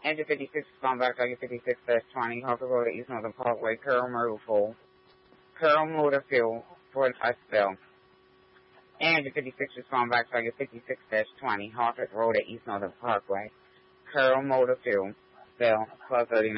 Engine 56 respond back to 56-20, Harper Road at East Northern Parkway, Carroll Motor Fuel. Carroll Motor Fuel for a spill. Engine 56 respond back to 56-20, Harper Road at East Northern Parkway, Carroll Motor Fuel, spill, 1239.